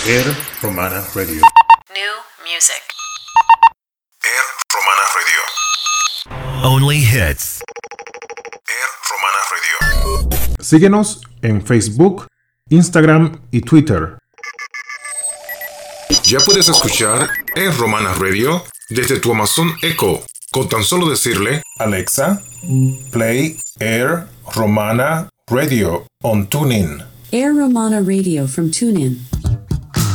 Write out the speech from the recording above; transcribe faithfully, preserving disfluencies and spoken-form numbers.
Air Romana Radio. New music. Air Romana Radio. Only hits. Air Romana Radio. Síguenos en Facebook, Instagram y Twitter. Ya puedes escuchar Air Romana Radio desde tu Amazon Echo, con tan solo decirle: Alexa, play Air Romana Radio on TuneIn. Air Romana Radio from TuneIn.